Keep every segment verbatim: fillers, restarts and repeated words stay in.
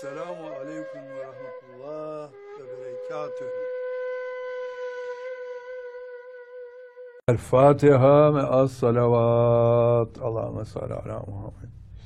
Selamu aleyküm ve rahmetullah ve berekatühü. El Fatiha ve as salavat. Allahümme salli ala Muhammed.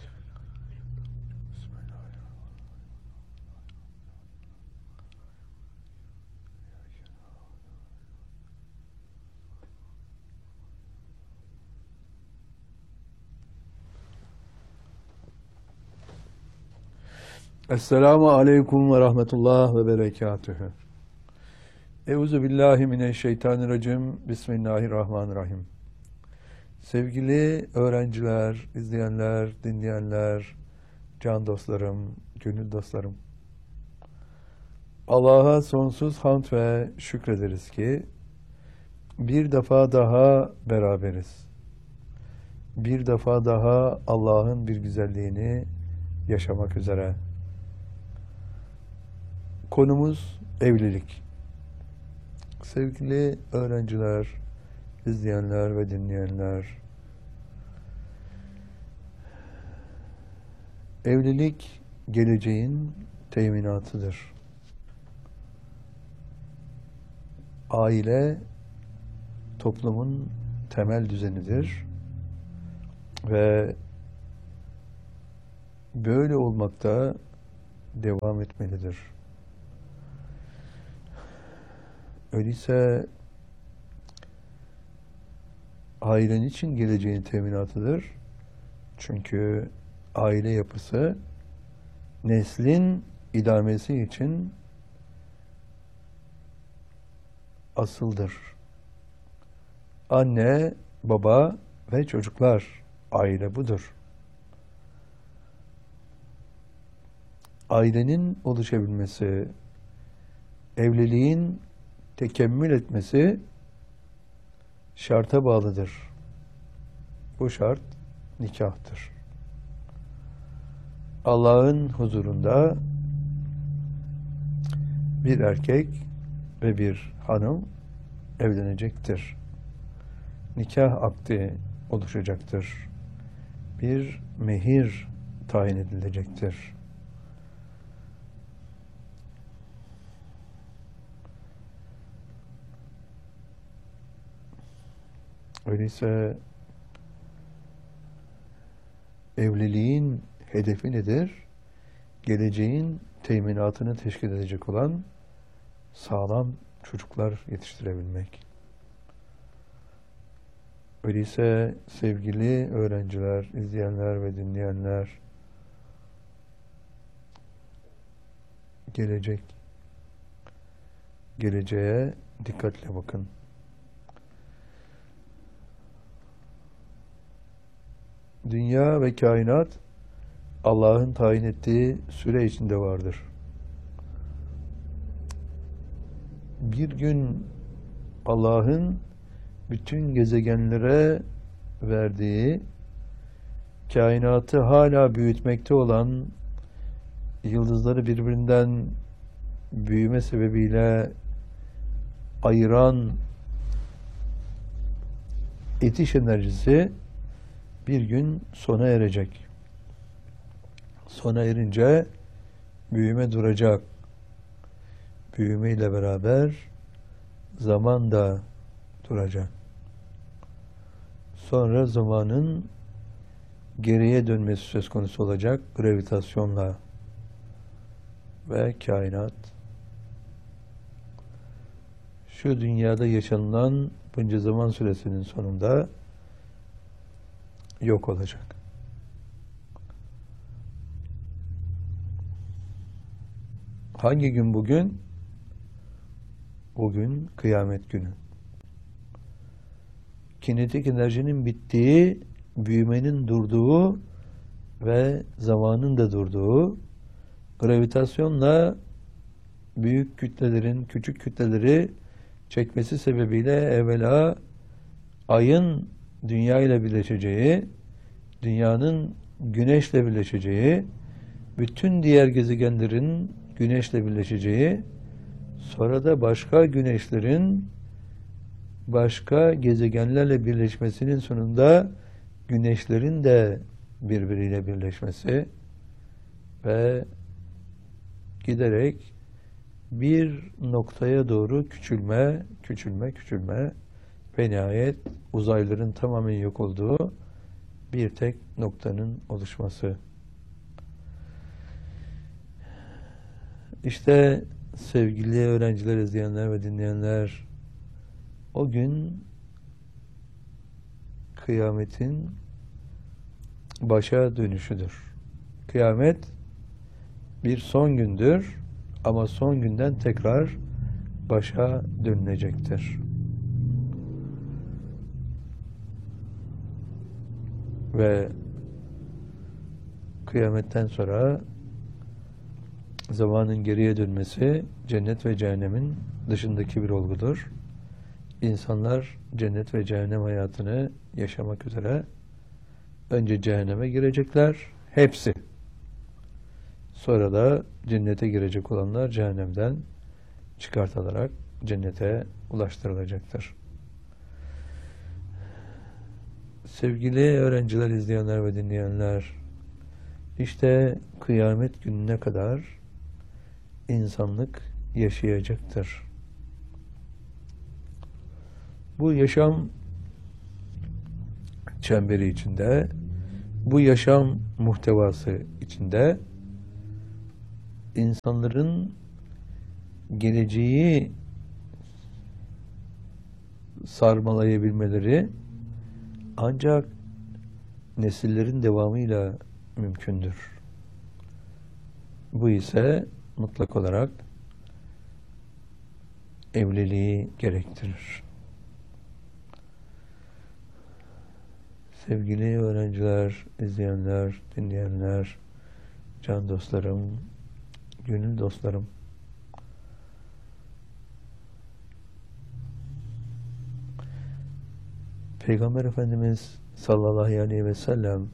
Esselamu aleyküm ve rahmetullah ve berekatühü. Euzu billahi mineşşeytanirracim. Bismillahirrahmanirrahim. Sevgili öğrenciler, izleyenler, dinleyenler, can dostlarım, gönül dostlarım. Allah'a sonsuz hamd ve şükrederiz ki bir defa daha beraberiz. Bir defa daha Allah'ın bir güzelliğini yaşamak üzere. Konumuz evlilik. Sevgili öğrenciler, izleyenler ve dinleyenler, evlilik geleceğin teminatıdır. Aile toplumun temel düzenidir ve böyle olmakta devam etmelidir. Öyleyse ailen için geleceğin teminatıdır. Çünkü aile yapısı neslin idamesi için asıldır. Anne, baba ve çocuklar, aile budur. Ailenin oluşabilmesi, evliliğin tekemmül etmesi şarta bağlıdır. Bu şart nikahtır. Allah'ın huzurunda bir erkek ve bir hanım evlenecektir. Nikah akdi oluşacaktır. Bir mehir tayin edilecektir. Öyleyse evliliğin hedefi nedir? Geleceğin teminatını teşkil edecek olan sağlam çocuklar yetiştirebilmek. Öyleyse sevgili öğrenciler, izleyenler ve dinleyenler, gelecek, geleceğe dikkatle bakın. Dünya ve kainat Allah'ın tayin ettiği süre içinde vardır. Bir gün Allah'ın bütün gezegenlere verdiği, kainatı hala büyütmekte olan, yıldızları birbirinden büyüme sebebiyle ayıran itiş enerjisi bir gün sona erecek. Sona erince büyüme duracak. Büyüme ile beraber zaman da duracak. Sonra zamanın geriye dönmesi söz konusu olacak gravitasyonla ve kainat. Şu dünyada yaşanılan bunca zaman süresinin sonunda yok olacak. Hangi gün bugün? Bugün kıyamet günü. Kinetik enerjinin bittiği, büyümenin durduğu ve zamanın da durduğu, gravitasyonla büyük kütlelerin küçük kütleleri çekmesi sebebiyle evvela ayın dünya ile birleşeceği, dünyanın güneşle birleşeceği, bütün diğer gezegenlerin güneşle birleşeceği, sonra da başka güneşlerin başka gezegenlerle birleşmesinin sonunda güneşlerin de birbiriyle birleşmesi ve giderek bir noktaya doğru küçülme, küçülme, küçülme ve nihayet uzayların tamamen yok olduğu bir tek noktanın oluşması. İşte sevgili öğrenciler, izleyenler ve dinleyenler, o gün kıyametin başa dönüşüdür. Kıyamet bir son gündür ama son günden tekrar başa dönülecektir. Ve kıyametten sonra zamanın geriye dönmesi cennet ve cehennemin dışındaki bir olgudur. İnsanlar cennet ve cehennem hayatını yaşamak üzere önce cehenneme girecekler, hepsi. Sonra da cennete girecek olanlar cehennemden çıkartılarak cennete ulaştırılacaktır. Sevgili öğrenciler, izleyenler ve dinleyenler, işte kıyamet gününe kadar insanlık yaşayacaktır. Bu yaşam çemberi içinde, bu yaşam muhtevası içinde insanların geleceği sarmalayabilmeleri ancak nesillerin devamıyla mümkündür. Bu ise mutlak olarak evliliği gerektirir. Sevgili öğrenciler, izleyenler, dinleyenler, can dostlarım, gönül dostlarım, Peygamber Efendimiz sallallahu aleyhi ve sellem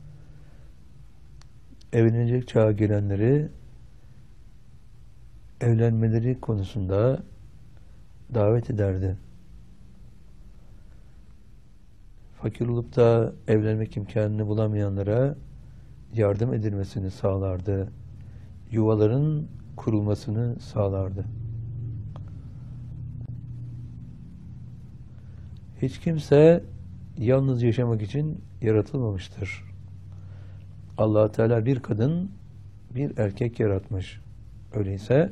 evlenecek çağa gelenleri evlenmeleri konusunda davet ederdi. Fakir olup da evlenmek imkanını bulamayanlara yardım edilmesini sağlardı. Yuvaların kurulmasını sağlardı. Hiç kimse yalnız yaşamak için yaratılmamıştır. Allah Teala bir kadın, bir erkek yaratmış. Öyleyse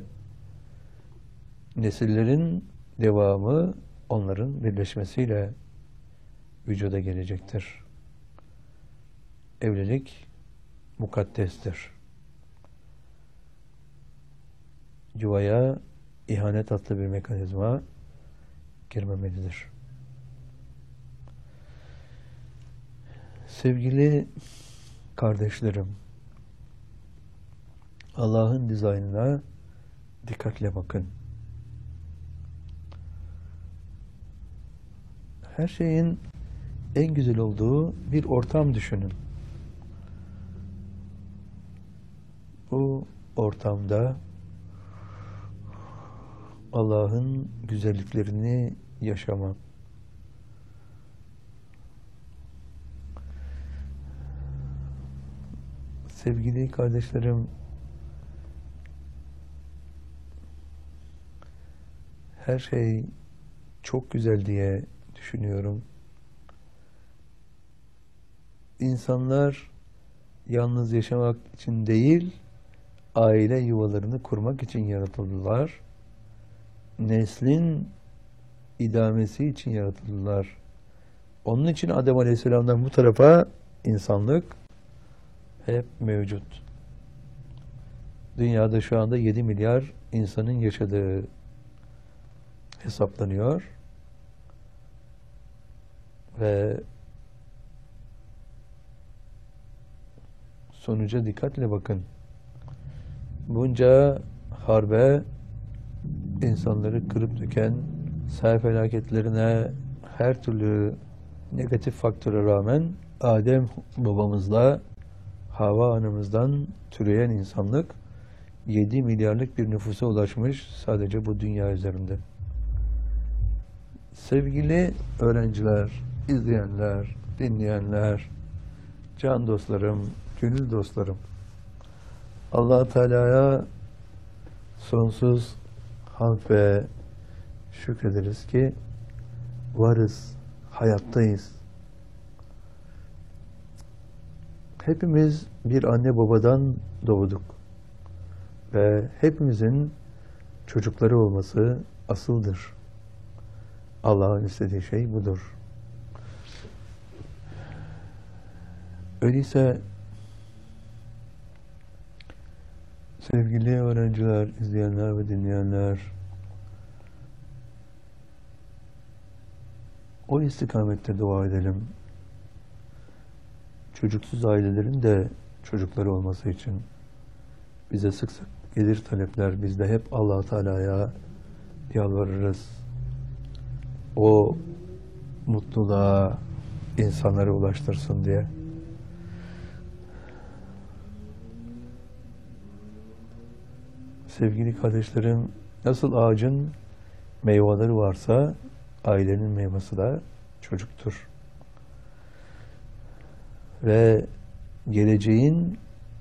nesillerin devamı onların birleşmesiyle vücuda gelecektir. Evlilik mukaddestir. Yuvaya ihanet adlı bir mekanizma girmemelidir. Sevgili kardeşlerim, Allah'ın dizaynına dikkatle bakın. Her şeyin en güzel olduğu bir ortam düşünün. Bu ortamda Allah'ın güzelliklerini yaşamak, sevgili kardeşlerim, her şey çok güzel diye düşünüyorum. İnsanlar yalnız yaşamak için değil, aile yuvalarını kurmak için yaratıldılar. Neslin idamesi için yaratıldılar. Onun için Adem Aleyhisselam'dan bu tarafa insanlık hep mevcut. Dünyada şu anda yedi milyar insanın yaşadığı hesaplanıyor. Ve sonuca dikkatle bakın. Bunca harbe, insanları kırıp döken, sel felaketlerine, her türlü negatif faktöre rağmen Adem babamızla Havva anamızdan türeyen insanlık yedi milyarlık bir nüfusa ulaşmış sadece bu dünya üzerinde. Sevgili öğrenciler, izleyenler, dinleyenler, can dostlarım, gönül dostlarım, Allah-u Teala'ya Sonsuz hamd ve şükrederiz ki varız, hayattayız. Hepimiz bir anne babadan doğduk ve hepimizin çocukları olması asıldır. Allah'ın istediği şey budur. Öyleyse sevgili öğrenciler, izleyenler ve dinleyenler, o istikamette dua edelim. Çocuksuz ailelerin de çocukları olması için bize sık sık gelir talepler. Biz de hep Allah Teala'ya yalvarırız. O mutluluğa insanları ulaştırsın diye. Sevgili kardeşlerim, nasıl ağacın meyveleri varsa ailenin meyvesi de çocuktur. Ve geleceğin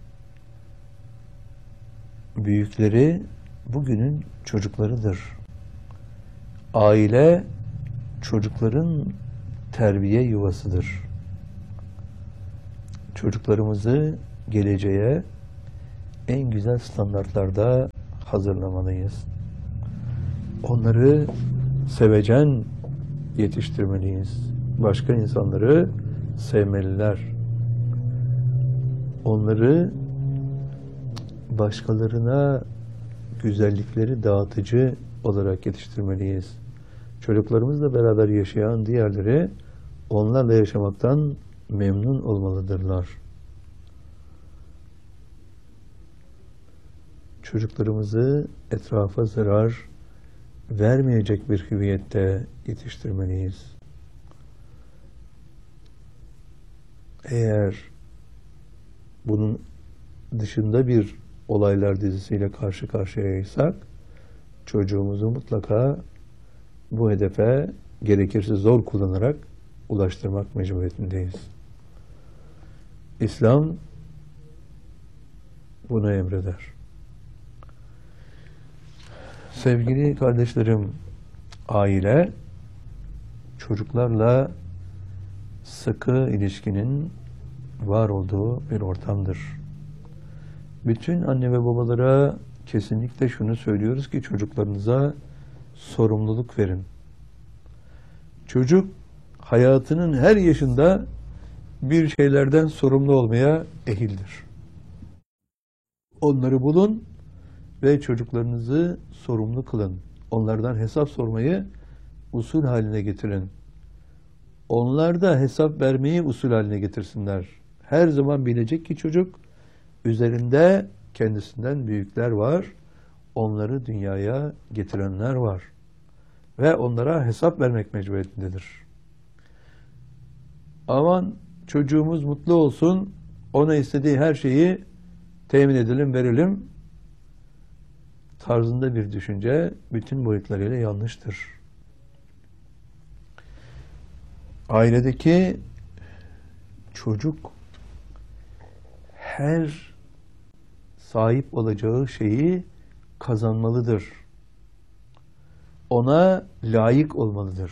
büyükleri bugünün çocuklarıdır. Aile çocukların terbiye yuvasıdır. Çocuklarımızı geleceğe en güzel standartlarda hazırlamalıyız. Onları sevecen yetiştirmeliyiz. Başka insanları sevmeliler. Onları başkalarına güzellikleri dağıtıcı olarak yetiştirmeliyiz. Çocuklarımızla beraber yaşayan diğerleri onlarla yaşamaktan memnun olmalıdırlar. Çocuklarımızı etrafa zarar vermeyecek bir hüviyette yetiştirmeliyiz. Eğer bunun dışında bir olaylar dizisiyle karşı karşıyaysak, çocuğumuzu mutlaka bu hedefe gerekirse zor kullanarak ulaştırmak mecburiyetindeyiz. İslam bunu emreder. Sevgili kardeşlerim, aile çocuklarla sıkı ilişkinin var olduğu bir ortamdır. Bütün anne ve babalara kesinlikle şunu söylüyoruz ki çocuklarınıza sorumluluk verin. Çocuk hayatının her yaşında bir şeylerden sorumlu olmaya ehildir. Onları bulun ve çocuklarınızı sorumlu kılın. Onlardan hesap sormayı usul haline getirin. Onlar da hesap vermeyi usul haline getirsinler. Her zaman bilecek ki çocuk üzerinde kendisinden büyükler var. Onları dünyaya getirenler var. Ve onlara hesap vermek mecburiyetindedir. Aman çocuğumuz mutlu olsun, ona istediği her şeyi temin edelim, verelim tarzında bir düşünce bütün boyutlarıyla yanlıştır. Ailedeki çocuk her sahip olacağı şeyi kazanmalıdır. Ona layık olmalıdır.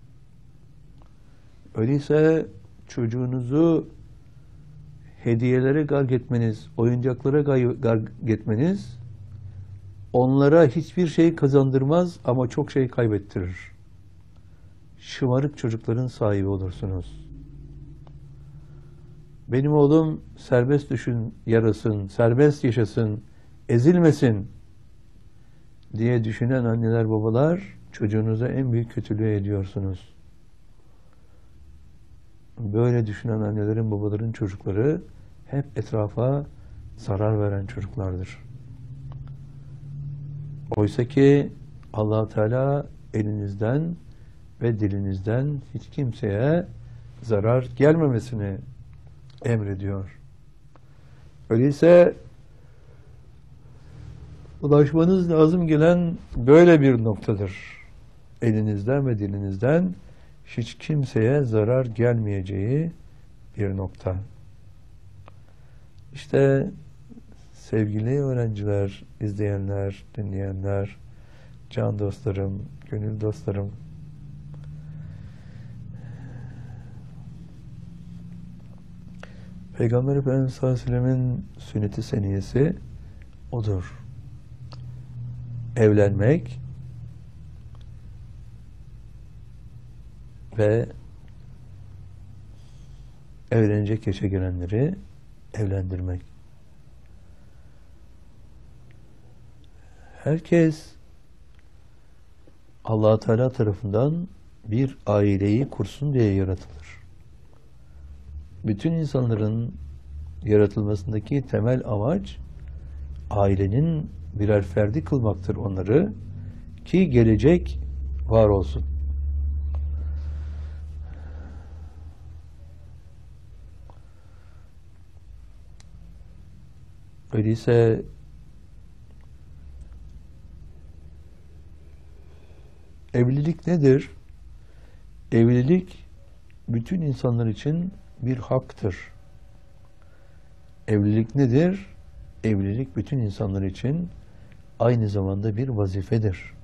Öyleyse çocuğunuzu hediyelere garg etmeniz, oyuncaklara garg etmeniz onlara hiçbir şey kazandırmaz ama çok şey kaybettirir. Şımarık çocukların sahibi olursunuz. Benim oğlum serbest düşün, yarasın, serbest yaşasın, ezilmesin diye düşünen anneler babalar çocuğunuza en büyük kötülüğü ediyorsunuz. Böyle düşünen annelerin babaların çocukları hep etrafa zarar veren çocuklardır. Oysa ki Allah Teala elinizden ve dilinizden hiç kimseye zarar gelmemesini emrediyor. Öyleyse ulaşmanız lazım gelen böyle bir noktadır. Elinizden ve dilinizden hiç kimseye zarar gelmeyeceği bir nokta. İşte Sevgili öğrenciler, izleyenler, dinleyenler, can dostlarım, gönül dostlarım, Peygamber Efendimiz sallallahu aleyhi ve sellemin sünnet-i seniyesi odur. Evlenmek ve evlenecek yaşa gelenleri evlendirmek. Herkes Allah Teala tarafından bir aileyi kursun diye yaratılır. Bütün insanların yaratılmasındaki temel amaç ailenin birer ferdi kılmaktır onları ki gelecek var olsun. Öyleyse evlilik nedir? Evlilik bütün insanlar için bir haktır. Evlilik nedir? Evlilik bütün insanlar için aynı zamanda bir vazifedir.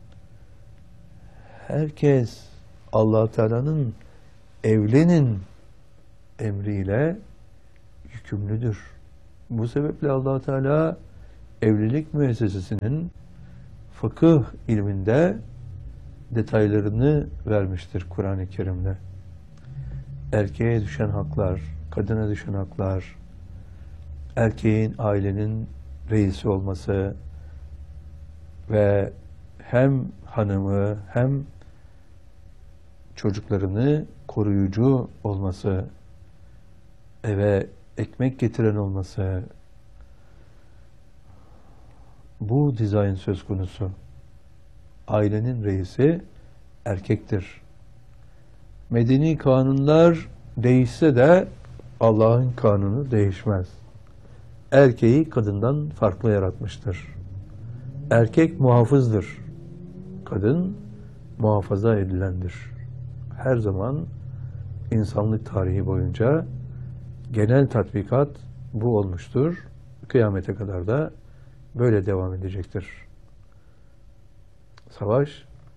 Herkes Allah Teala'nın evlenin emriyle yükümlüdür. Bu sebeple Allah Teala evlilik müessesesinin fıkıh ilminde detaylarını vermiştir Kur'an-ı Kerim'de. Erkeğe düşen haklar, kadına düşen haklar, erkeğin ailenin reisi olması ve hem hanımı hem çocuklarını koruyucu olması, eve ekmek getiren olması, bu dizayn söz konusu. Ailenin reisi erkektir. Medeni kanunlar değişse de Allah'ın kanunu değişmez. Erkeği kadından farklı yaratmıştır. Erkek muhafızdır. Kadın muhafaza edilendir. Her zaman insanlık tarihi boyunca genel tatbikat bu olmuştur. Kıyamete kadar da böyle devam edecektir. Savaş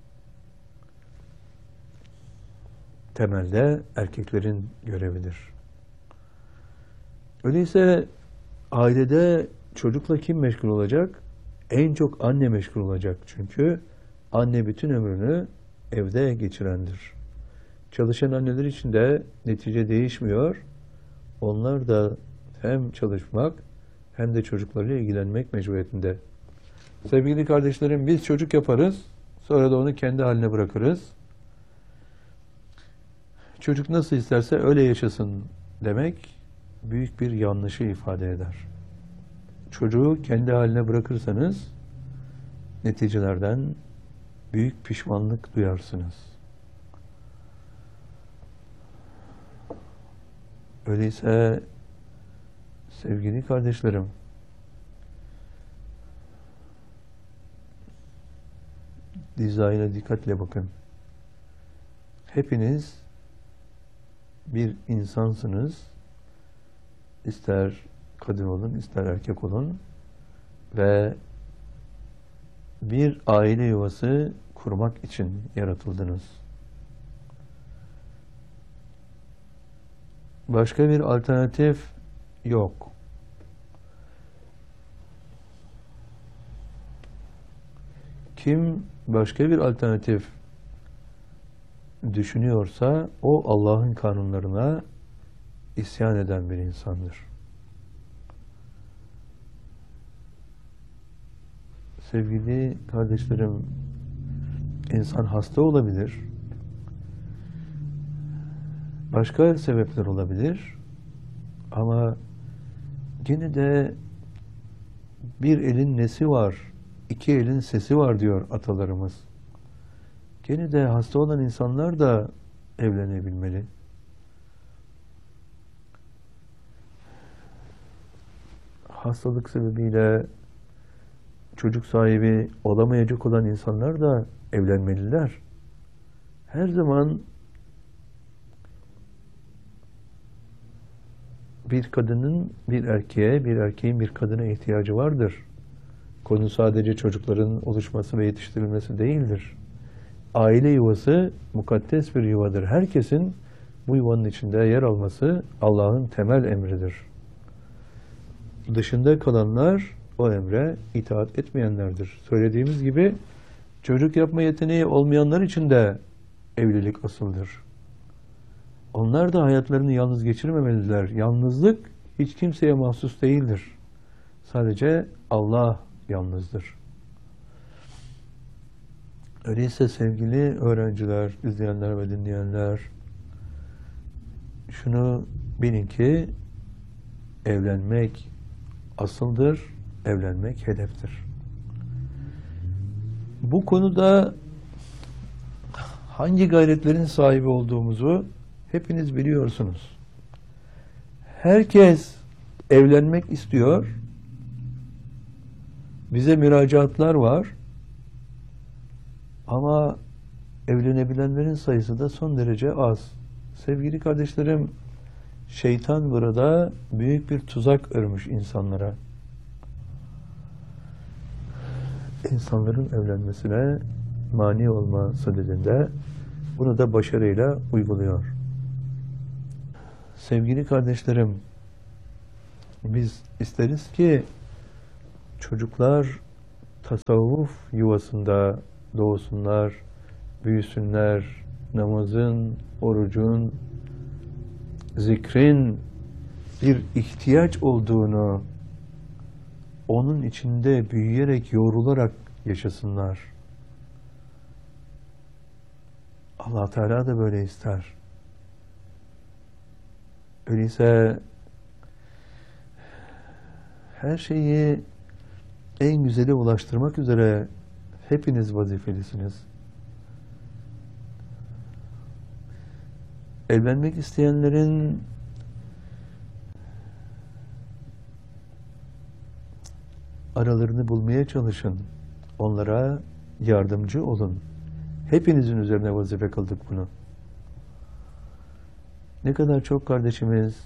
temelde erkeklerin görevidir. Öyleyse ailede çocukla kim meşgul olacak? En çok anne meşgul olacak. Çünkü anne bütün ömrünü evde geçirendir. Çalışan anneler için de netice değişmiyor. Onlar da hem çalışmak hem de çocuklarıyla ilgilenmek mecburiyetinde. Sevgili kardeşlerim, biz çocuk yaparız, sonra da onu kendi haline bırakırız. Çocuk nasıl isterse öyle yaşasın demek büyük bir yanlışı ifade eder. Çocuğu kendi haline bırakırsanız neticelerden büyük pişmanlık duyarsınız. Öyleyse sevgili kardeşlerim, dizayna dikkatle bakın. Hepiniz bir insansınız. İster kadın olun, ister erkek olun ve bir aile yuvası kurmak için yaratıldınız. Başka bir alternatif yok. Kim başka bir alternatif düşünüyorsa o Allah'ın kanunlarına isyan eden bir insandır. Sevgili kardeşlerim, insan hasta olabilir. Başka sebepler olabilir. Ama yine de bir elin nesi var, iki elin sesi var diyor atalarımız. Gene de hasta olan insanlar da evlenebilmeli. Hastalık sebebiyle çocuk sahibi olamayacak olan insanlar da evlenmeliler. Her zaman bir kadının bir erkeğe, bir erkeğin bir kadına ihtiyacı vardır. Konu sadece çocukların oluşması ve yetiştirilmesi değildir. Aile yuvası mukaddes bir yuvadır. Herkesin bu yuvanın içinde yer alması Allah'ın temel emridir. Dışında kalanlar o emre itaat etmeyenlerdir. Söylediğimiz gibi çocuk yapma yeteneği olmayanlar için de evlilik asıldır. Onlar da hayatlarını yalnız geçirmemeliler. Yalnızlık hiç kimseye mahsus değildir. Sadece Allah yalnızdır. Öyleyse sevgili öğrenciler, izleyenler ve dinleyenler, şunu bilin ki evlenmek asıldır, evlenmek hedeftir. Bu konuda hangi gayretlerin sahibi olduğumuzu hepiniz biliyorsunuz. Herkes evlenmek istiyor. Bize müracaatlar var. Ama evlenebilenlerin sayısı da son derece az. Sevgili kardeşlerim, şeytan burada büyük bir tuzak örmüş insanlara. İnsanların evlenmesine mani olma sadedinde bunu da başarıyla uyguluyor. Sevgili kardeşlerim, biz isteriz ki çocuklar tasavvuf yuvasında doğsunlar, büyüsünler, namazın, orucun, zikrin bir ihtiyaç olduğunu, onun içinde büyüyerek, yoğrularak yaşasınlar. Allah Teala da böyle ister. Öyleyse her şeyi en güzele ulaştırmak üzere hepiniz vazifelisiniz. Evlenmek isteyenlerin aralarını bulmaya çalışın. Onlara yardımcı olun. Hepinizin üzerine vazife kıldık bunu. Ne kadar çok kardeşimiz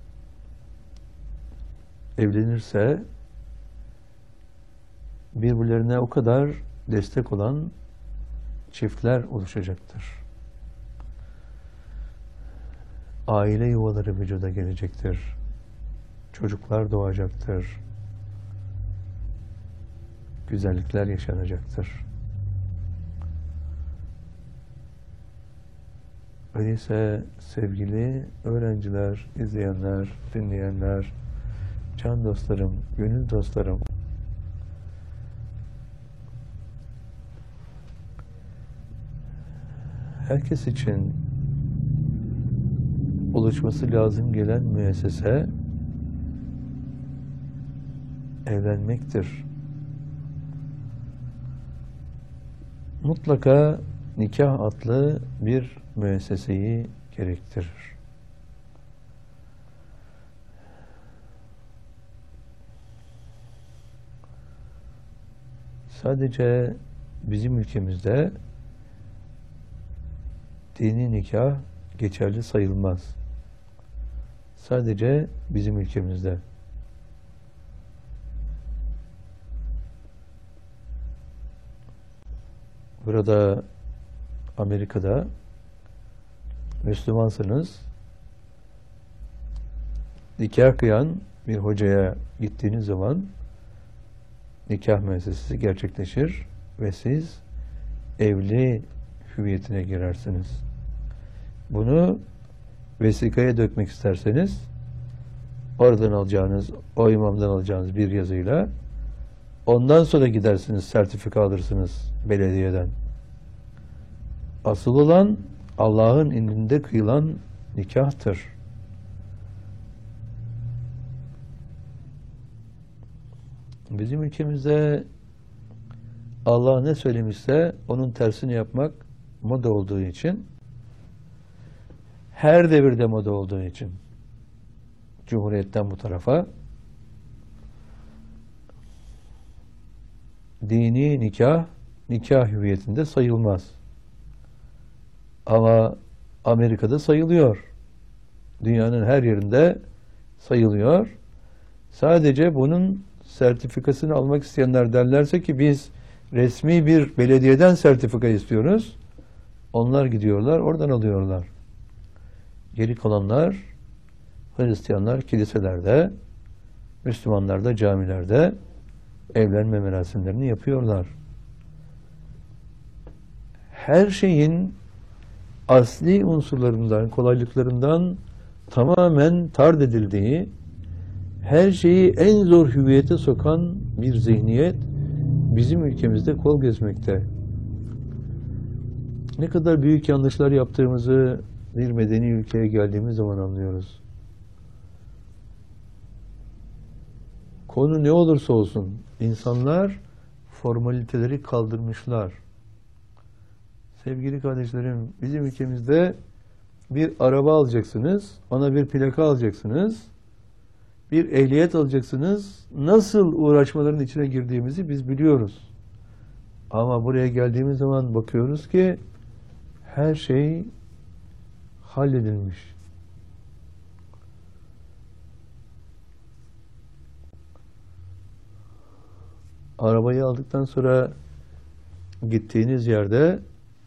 evlenirse birbirlerine o kadar destek olan çiftler oluşacaktır. Aile yuvaları vücuda gelecektir. Çocuklar doğacaktır. Güzellikler yaşanacaktır. Öyleyse sevgili öğrenciler, izleyenler, dinleyenler, can dostlarım, gönül dostlarım, herkes için oluşması lazım gelen müessese evlenmektir. Mutlaka nikah adlı bir müesseseyi gerektirir. Sadece bizim ülkemizde dini nikah geçerli sayılmaz. Sadece bizim ülkemizde. Burada Amerika'da Müslümansınız, nikah kıyan bir hocaya gittiğiniz zaman nikah müessesesi gerçekleşir ve siz evli hüviyetine girersiniz. Bunu vesikaya dökmek isterseniz oradan alacağınız, o imamdan alacağınız bir yazıyla ondan sonra gidersiniz, sertifika alırsınız belediyeden. Asıl olan Allah'ın indinde kıyılan nikahtır. Bizim ülkemizde Allah ne söylemişse onun tersini yapmak moda olduğu için, her devirde moda olduğu için, Cumhuriyet'ten bu tarafa dini nikah, nikah hüviyetinde sayılmaz. Ama Amerika'da sayılıyor. Dünyanın her yerinde sayılıyor. Sadece bunun sertifikasını almak isteyenler derlerse ki biz resmi bir belediyeden sertifika istiyoruz. Onlar gidiyorlar, oradan alıyorlar. Geri kalanlar Hristiyanlar kiliselerde, Müslümanlar da camilerde evlenme merasimlerini yapıyorlar. Her şeyin asli unsurlarından, kolaylıklarından tamamen tard edildiği, her şeyi en zor hüviyete sokan bir zihniyet bizim ülkemizde kol gezmekte. Ne kadar büyük yanlışlar yaptığımızı bir medeni ülkeye geldiğimiz zaman anlıyoruz. Konu ne olursa olsun insanlar formaliteleri kaldırmışlar. Sevgili kardeşlerim, bizim ülkemizde bir araba alacaksınız, ona bir plaka alacaksınız, bir ehliyet alacaksınız. Nasıl uğraşmaların içine girdiğimizi biz biliyoruz. Ama buraya geldiğimiz zaman bakıyoruz ki her şey halledilmiş. Arabayı aldıktan sonra gittiğiniz yerde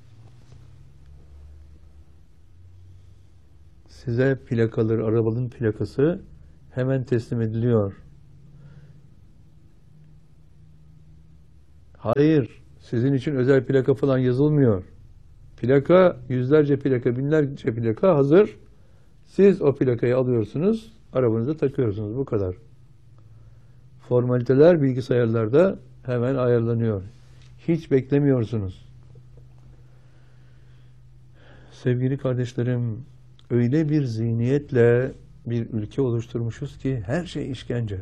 size plakaları, arabanın plakası hemen teslim ediliyor. Hayır, sizin için özel plaka falan yazılmıyor. Plaka, yüzlerce plaka, binlerce plaka hazır. Siz o plakayı alıyorsunuz, arabanıza takıyorsunuz. Bu kadar. Formaliteler bilgisayarlarda hemen ayarlanıyor. Hiç beklemiyorsunuz. Sevgili kardeşlerim, öyle bir zihniyetle bir ülke oluşturmuşuz ki her şey işkence.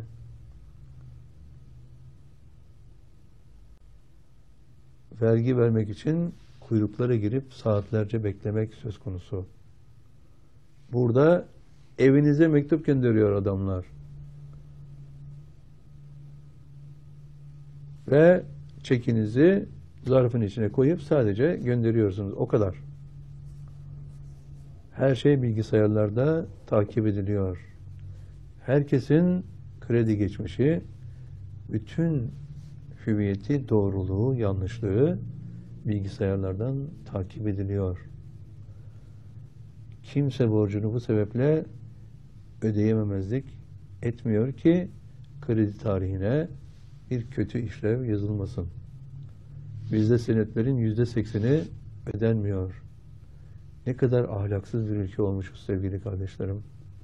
Vergi vermek için kuyruklara girip saatlerce beklemek söz konusu. Burada evinize mektup gönderiyor adamlar. Ve çekinizi zarfın içine koyup sadece gönderiyorsunuz. O kadar. Her şey bilgisayarlarda takip ediliyor. Herkesin kredi geçmişi, bütün hüviyeti, doğruluğu, yanlışlığı bilgisayarlardan takip ediliyor. Kimse borcunu bu sebeple ödeyememezlik etmiyor ki kredi tarihine bir kötü işlev yazılmasın. Bizde senetlerin yüzde sekseni ödenmiyor. Ne kadar ahlaksız bir ülke olmuşuz sevgili kardeşlerim.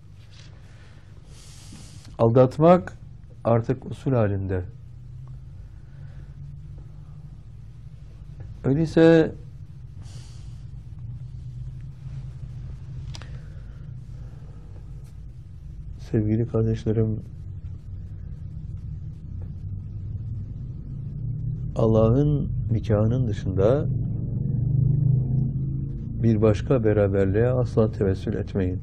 Aldatmak artık usul halinde. Öyleyse sevgili kardeşlerim, Allah'ın nikahının dışında bir başka beraberliğe asla tevessül etmeyin.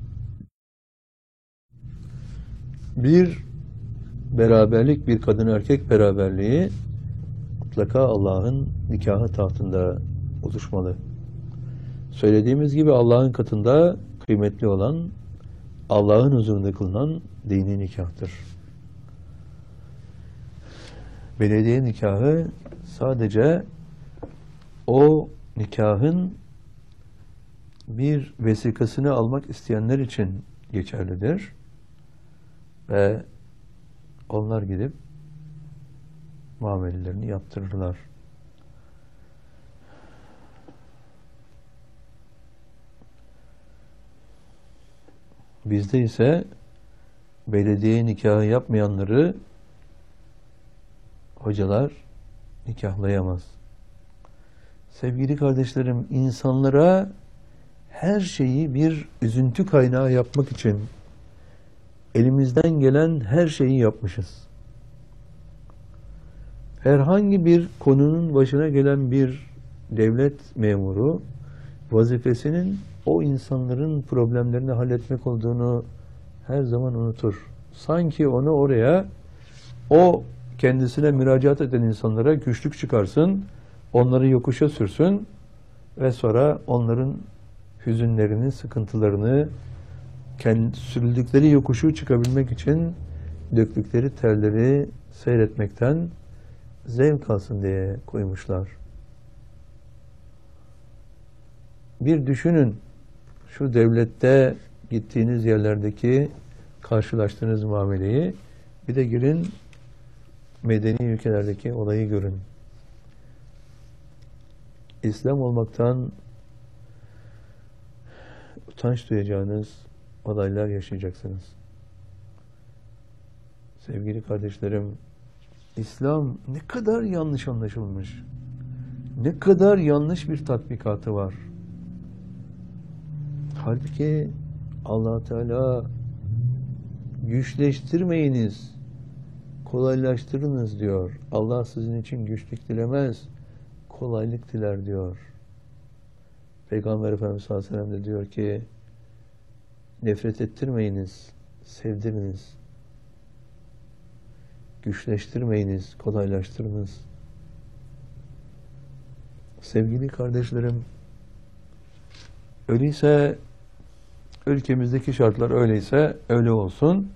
Bir beraberlik, bir kadın erkek beraberliği mutlaka Allah'ın nikahı tahtında oluşmalı. Söylediğimiz gibi Allah'ın katında kıymetli olan, Allah'ın huzurunda kılınan dini nikahtır. Belediye nikahı sadece o nikahın bir vesikasını almak isteyenler için geçerlidir. Ve onlar gidip muamelelerini yaptırırlar. Bizde ise belediye nikahı yapmayanları hocalar nikahlayamaz. Sevgili kardeşlerim, insanlara her şeyi bir üzüntü kaynağı yapmak için elimizden gelen her şeyi yapmışız. Herhangi bir konunun başına gelen bir devlet memuru vazifesinin o insanların problemlerini halletmek olduğunu her zaman unutur. Sanki onu oraya, o kendisine müracaat eden insanlara güçlük çıkarsın, onları yokuşa sürsün ve sonra onların hüzünlerini, sıkıntılarını, kendi sürüldükleri yokuşu çıkabilmek için döktükleri terleri seyretmekten zevk alsın diye koymuşlar. Bir düşünün, şu devlette gittiğiniz yerlerdeki karşılaştığınız muameleyi, bir de girin medeni ülkelerdeki olayı görün. İslam olmaktan utanç duyacağınız olaylar yaşayacaksınız. Sevgili kardeşlerim, İslam ne kadar yanlış anlaşılmış, ne kadar yanlış bir tatbikatı var. Halbuki Allah Teala güçleştirmeyiniz, kolaylaştırınız diyor. Allah sizin için güçlük dilemez, kolaylık diler diyor. Peygamber Efendimiz sallallahu aleyhi ve sellem de diyor ki, nefret ettirmeyiniz, sevdiriniz. Güçleştirmeyiniz, kolaylaştırınız. Sevgili kardeşlerim, öyleyse ülkemizdeki şartlar öyleyse öyle olsun.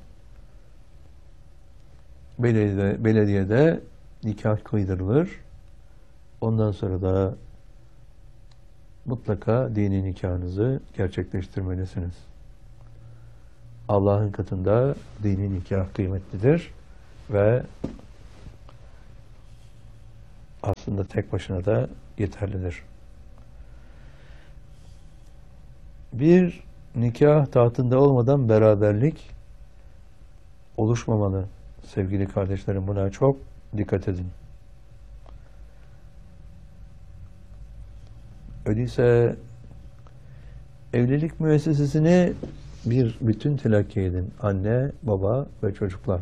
Belediyede, belediyede nikah kıydırılır. Ondan sonra da mutlaka dini nikahınızı gerçekleştirmelisiniz. Allah'ın katında dini nikah kıymetlidir ve aslında tek başına da yeterlidir. Bir nikah tahtında olmadan beraberlik oluşmamalı. Sevgili kardeşlerim, buna çok dikkat edin. Öyleyse evlilik müessesesini bir bütün telakki edin. Anne, baba ve çocuklar.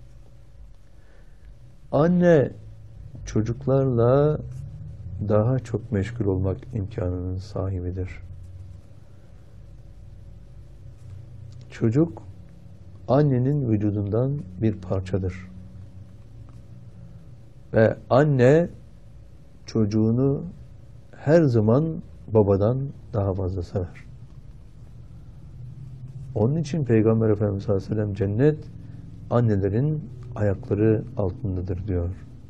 Anne çocuklarla daha çok meşgul olmak imkanının sahibidir. Çocuk annenin vücudundan bir parçadır. Ve anne çocuğunu her zaman babadan daha fazla sever. Onun için Peygamber Efendimiz sallallahu aleyhi ve sellem cennet annelerin ayakları altındadır diyor.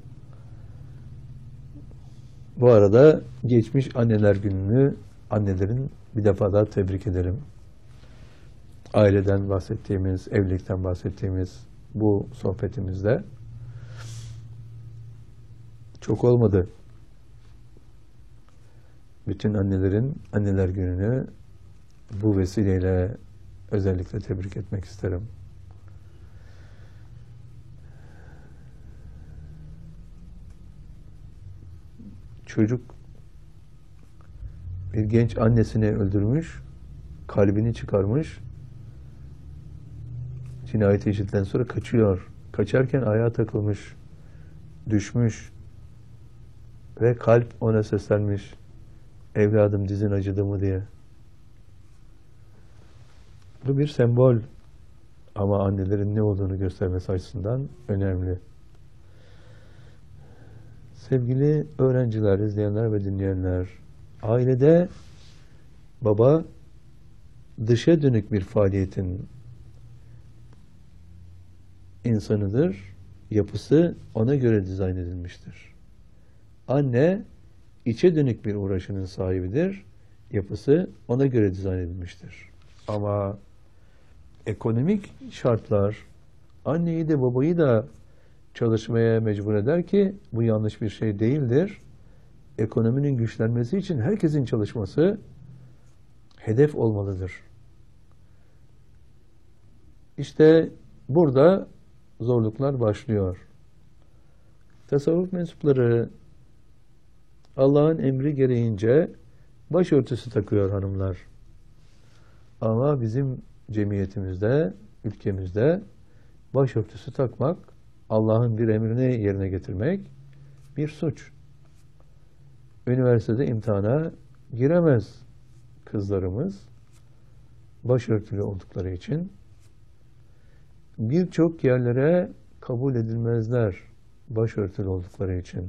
Bu arada geçmiş anneler gününü annelerin bir defa daha tebrik edelim. Aileden bahsettiğimiz, evlilikten bahsettiğimiz bu sohbetimizde çok olmadı. Bütün annelerin anneler gününü bu vesileyle özellikle tebrik etmek isterim. Çocuk bir genç annesini öldürmüş, kalbini çıkarmış, cinayeti işittikten sonra kaçıyor. Kaçarken ayağa takılmış, düşmüş ve kalp ona seslenmiş, evladım dizin acıdı mı diye. Bu bir sembol ama annelerin ne olduğunu göstermesi açısından önemli. Sevgili öğrenciler, izleyenler ve dinleyenler, ailede baba dışa dönük bir faaliyetin insanıdır. Yapısı ona göre dizayn edilmiştir. Anne içe dönük bir uğraşının sahibidir. Yapısı ona göre dizayn edilmiştir. Ama ekonomik şartlar anneyi de babayı da çalışmaya mecbur eder ki bu yanlış bir şey değildir. Ekonominin güçlenmesi için herkesin çalışması hedef olmalıdır. İşte burada zorluklar başlıyor. Tasavvuf mensupları Allah'ın emri gereğince başörtüsü takıyor hanımlar. Ama bizim cemiyetimizde, ülkemizde başörtüsü takmak, Allah'ın bir emrini yerine getirmek bir suç. Üniversitede imtihana giremez kızlarımız başörtülü oldukları için. Birçok yerlere kabul edilmezler başörtülü oldukları için.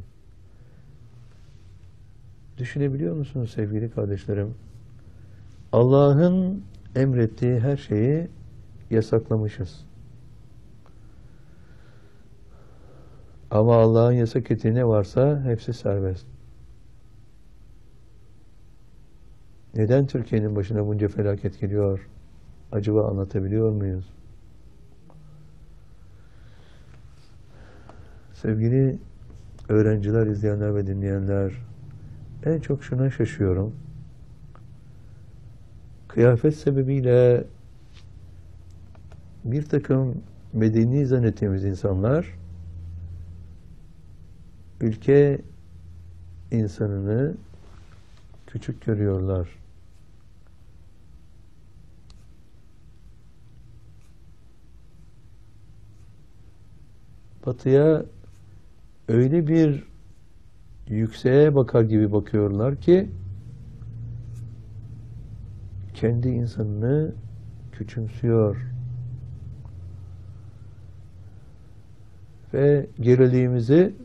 Düşünebiliyor musunuz sevgili kardeşlerim? Allah'ın emrettiği her şeyi yasaklamışız. Ama Allah'ın yasak ettiği ne varsa hepsi serbest. Neden Türkiye'nin başına bunca felaket geliyor? Acaba anlatabiliyor muyuz? Sevgili öğrenciler, izleyenler ve dinleyenler, en çok şuna şaşıyorum. Kıyafet sebebiyle bir takım medeni zannettiğimiz insanlar ülke insanını küçük görüyorlar. Batıya öyle bir yükseğe bakar gibi bakıyorlar ki kendi insanını küçümsüyor. Ve geriliğimizi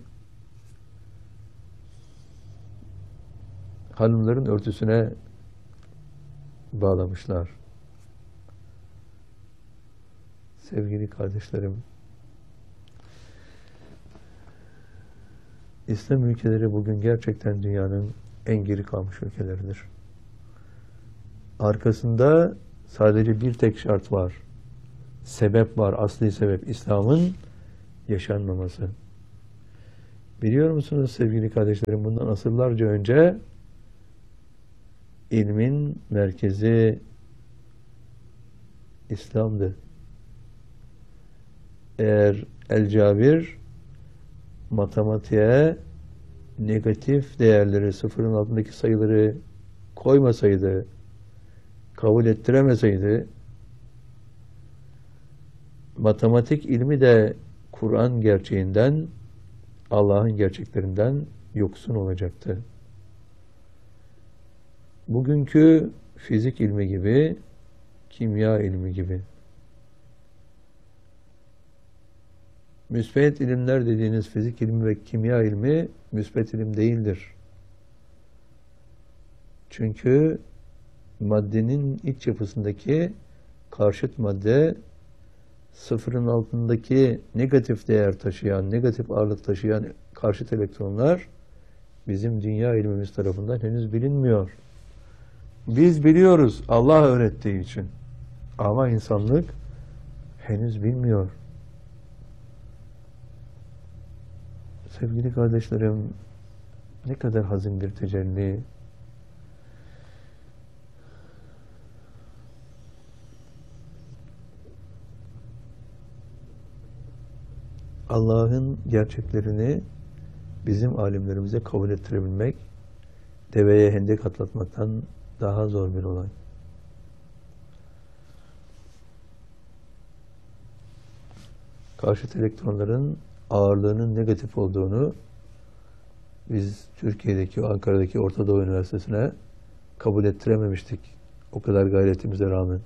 hanımların örtüsüne bağlamışlar. Sevgili kardeşlerim, İslam ülkeleri bugün gerçekten dünyanın en geri kalmış ülkeleridir. Arkasında sadece bir tek şart var. Sebep var, asli sebep. İslam'ın yaşanmaması. Biliyor musunuz sevgili kardeşlerim, bundan asırlarca önce ilmin merkezi İslam'dı. Eğer El-Cabir matematiğe negatif değerleri, sıfırın altındaki sayıları koymasaydı, kabul ettiremeseydi, matematik ilmi de Kur'an gerçeğinden, Allah'ın gerçeklerinden yoksun olacaktı. Bugünkü fizik ilmi gibi, kimya ilmi gibi. Müsbet ilimler dediğiniz fizik ilmi ve kimya ilmi müsbet ilim değildir. Çünkü maddenin iç yapısındaki karşıt madde sıfırın altındaki negatif değer taşıyan, negatif ağırlık taşıyan karşıt elektronlar bizim dünya ilmimiz tarafından henüz bilinmiyor. Biz biliyoruz Allah öğrettiği için. Ama insanlık henüz bilmiyor. Sevgili kardeşlerim, ne kadar hazin bir tecelli. Allah'ın gerçeklerini bizim alimlerimize kabul ettirebilmek, deveye hendek atlatmaktan daha zor bir olay. Karşıt elektronların ağırlığının negatif olduğunu biz Türkiye'deki, Ankara'daki Orta Doğu Üniversitesi'ne kabul ettirememiştik. O kadar gayretimize rağmen.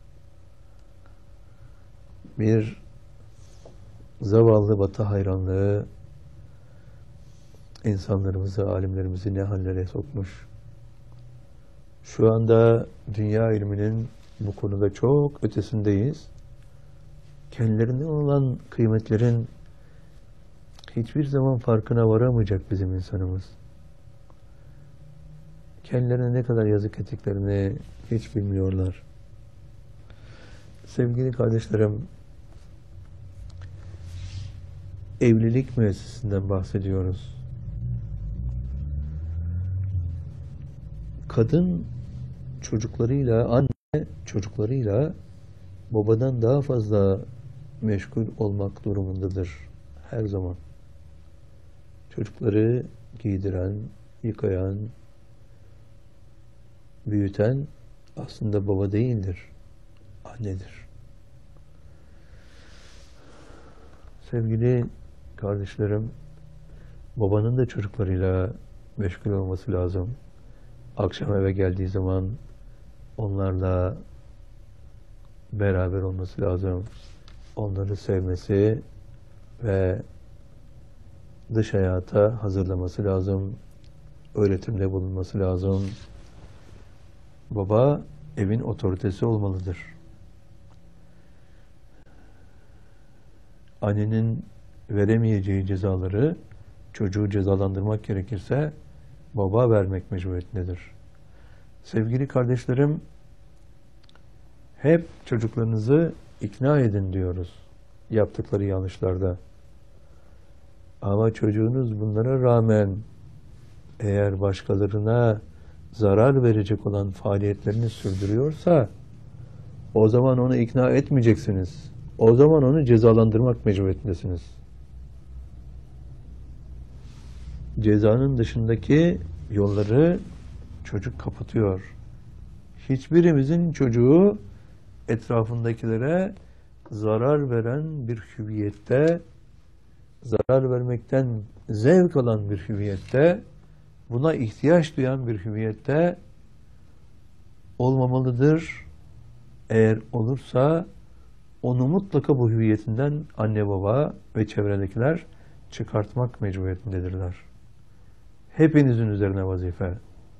Bir zavallı Batı hayranlığı insanlarımızı, alimlerimizi ne hallere sokmuş. Şu anda dünya ilminin bu konuda çok ötesindeyiz. Kendilerine olan kıymetlerin hiçbir zaman farkına varamayacak bizim insanımız. Kendilerine ne kadar yazık ettiklerini hiç bilmiyorlar. Sevgili kardeşlerim, evlilik müessesinden bahsediyoruz. Kadın çocuklarıyla, anne çocuklarıyla babadan daha fazla meşgul olmak durumundadır her zaman. Çocukları giydiren, yıkayan, büyüten aslında baba değildir, annedir. Sevgili kardeşlerim, babanın da çocuklarıyla meşgul olması lazım. Akşam eve geldiği zaman onlarla beraber olması lazım. Onları sevmesi ve dış hayata hazırlaması lazım. Öğretimde bulunması lazım. Baba evin otoritesi olmalıdır. Annenin veremeyeceği cezaları çocuğu cezalandırmak gerekirse baba vermek mecburiyetindedir. Sevgili kardeşlerim, hep çocuklarınızı ikna edin diyoruz yaptıkları yanlışlarda. Ama çocuğunuz bunlara rağmen eğer başkalarına zarar verecek olan faaliyetlerini sürdürüyorsa o zaman onu ikna etmeyeceksiniz. O zaman onu cezalandırmak mecburiyetindesiniz. Cezanın dışındaki yolları çocuk kapatıyor. Hiçbirimizin çocuğu etrafındakilere zarar veren bir hüviyette, zarar vermekten zevk alan bir hüviyette, buna ihtiyaç duyan bir hüviyette olmamalıdır. Eğer olursa onu mutlaka bu hüviyetinden anne baba ve çevredekiler çıkartmak mecburiyetindedirler. Hepinizin üzerine vazife.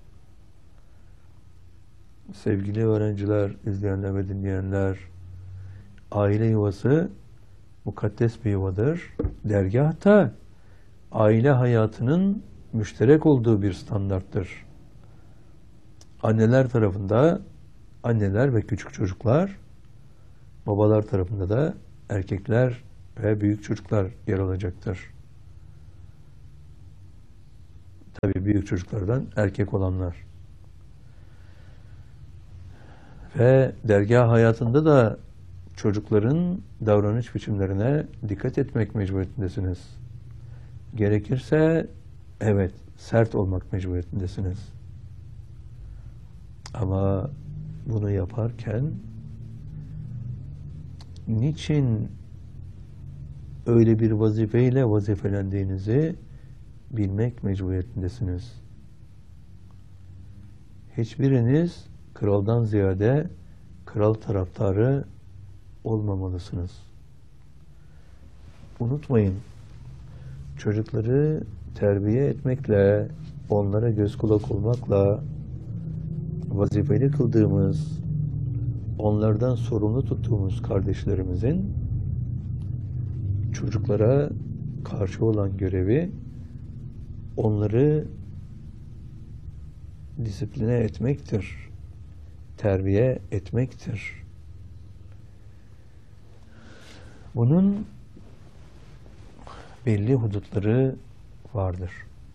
Sevgili öğrenciler, izleyenler ve dinleyenler, aile yuvası mukaddes bir yuvadır. Dergâhta aile hayatının müşterek olduğu bir standarttır. Anneler tarafında anneler ve küçük çocuklar, babalar tarafında da erkekler ve büyük çocuklar yer alacaktır. Tabii büyük çocuklardan erkek olanlar. Ve dergâh hayatında da çocukların davranış biçimlerine dikkat etmek mecburiyetindesiniz. Gerekirse evet sert olmak mecburiyetindesiniz. Ama bunu yaparken niçin öyle bir vazifeyle vazifelendiğinizi bilmek mecburiyetindesiniz. Hiçbiriniz kraldan ziyade kral taraftarı olmamalısınız. Unutmayın, çocukları terbiye etmekle, onlara göz kulak olmakla vazifeli kıldığımız, onlardan sorumlu tuttuğumuz kardeşlerimizin çocuklara karşı olan görevi onları disipline etmektir, terbiye etmektir. Bunun belli hudutları vardır.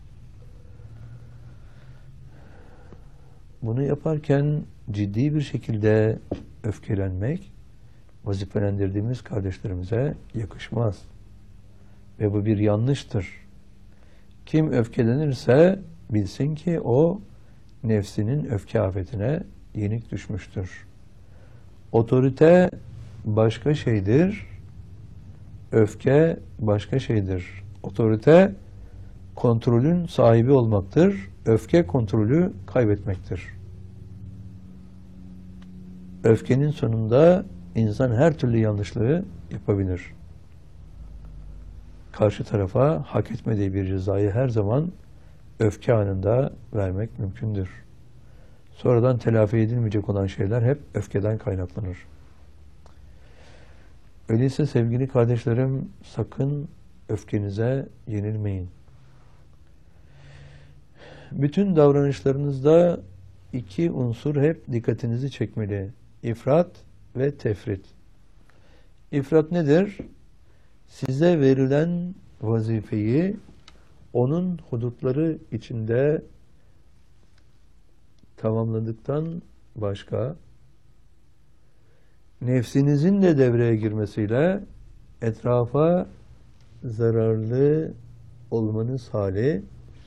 Bunu yaparken ciddi bir şekilde öfkelenmek vazifelendirdiğimiz kardeşlerimize yakışmaz. Ve bu bir yanlıştır. Kim öfkelenirse bilsin ki o nefsinin öfke afetine yenik düşmüştür. Otorite başka şeydir, öfke başka şeydir. Otorite kontrolün sahibi olmaktır, öfke kontrolü kaybetmektir. Öfkenin sonunda insan her türlü yanlışlığı yapabilir. Karşı tarafa hak etmediği bir cezayı her zaman öfke anında vermek mümkündür. Sonradan telafi edilmeyecek olan şeyler hep öfkeden kaynaklanır. Öyleyse sevgili kardeşlerim, sakın öfkenize yenilmeyin. Bütün davranışlarınızda iki unsur hep dikkatinizi çekmeli. İfrat ve tefrit. İfrat nedir? Size verilen vazifeyi onun hudutları içinde tamamladıktan başka nefsinizin de devreye girmesiyle etrafa zararlı olmanız hali,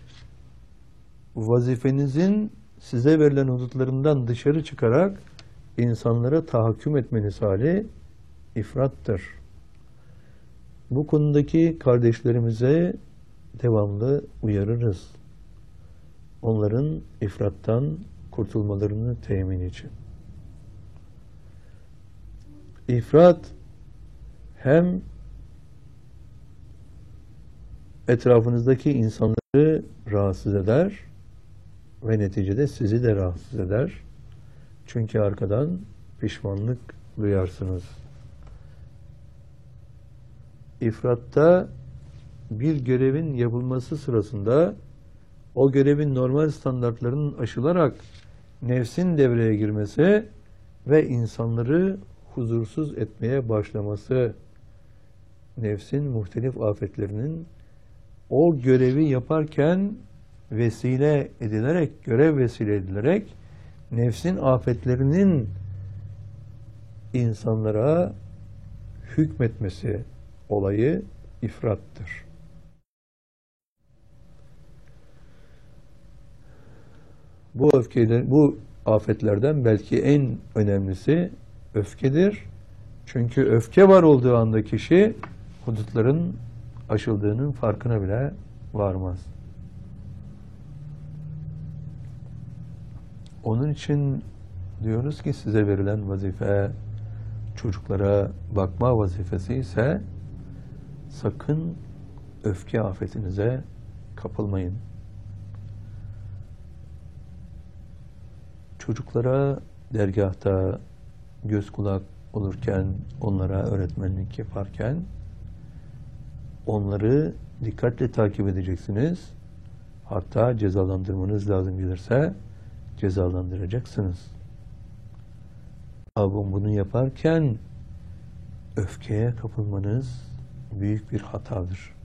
vazifenizin size verilen hudutlarından dışarı çıkarak insanlara tahakküm etmeniz hali ifrattır. Bu konudaki kardeşlerimize devamlı uyarırız. Onların ifrattan kurtulmalarını temin için. İfrat hem etrafınızdaki insanları rahatsız eder ve neticede sizi de rahatsız eder. Çünkü arkadan pişmanlık duyarsınız. İfratta bir görevin yapılması sırasında o görevin normal standartlarının aşılarak nefsin devreye girmesi ve insanları huzursuz etmeye başlaması, nefsin muhtelif afetlerinin o görevi yaparken vesile edilerek, görev vesile edilerek nefsin afetlerinin insanlara hükmetmesi olayı ifrattır. Bu öfkeler, bu afetlerden belki en önemlisi öfkedir. Çünkü öfke var olduğu anda kişi hudutların aşıldığının farkına bile varmaz. Onun için diyoruz ki size verilen vazife çocuklara bakma vazifesi ise sakın öfke afetinize kapılmayın. Çocuklara dergahta göz kulak olurken, onlara öğretmenlik yaparken onları dikkatle takip edeceksiniz. Hatta cezalandırmanız lazım gelirse cezalandıracaksınız. Ama bunu yaparken öfkeye kapılmanız büyük bir hatadır.